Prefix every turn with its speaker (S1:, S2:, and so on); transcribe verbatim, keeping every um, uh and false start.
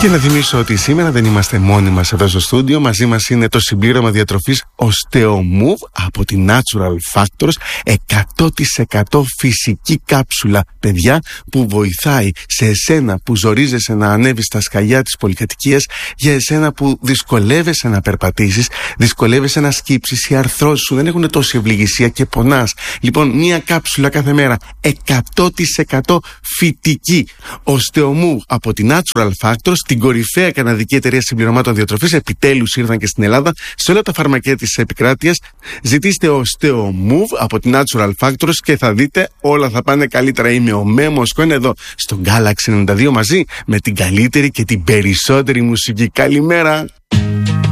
S1: Και να θυμίσω ότι σήμερα δεν είμαστε μόνοι μας εδώ στο στούντιο. Μαζί μας είναι το συμπλήρωμα διατροφής OsteoMove από τη Natural Factors. εκατό τοις εκατό φυσική κάψουλα, παιδιά, που βοηθάει σε εσένα που ζορίζεσαι να ανέβεις στα σκαλιά της πολυκατοικίας, για εσένα που δυσκολεύεσαι να περπατήσεις, δυσκολεύεσαι να σκύψεις, οι αρθρώσεις σου δεν έχουν τόση ευληγησία και πονάς. Λοιπόν, μία κάψουλα κάθε μέρα, εκατό τοις εκατό φυτική. OsteoMove από τη Natural Factors, την κορυφαία καναδική εταιρεία συμπληρωμάτων διατροφής. Επιτέλους ήρθαν και στην Ελλάδα σε όλα τα φαρμακεία της επικράτειας. Ζητήστε OsteoMove από τη Natural Factors και θα δείτε όλα θα πάνε καλύτερα. Είμαι ο Μέμος Κον εδώ στο Galaxy ενενήντα δύο μαζί με την καλύτερη και την περισσότερη μουσική. Καλημέρα!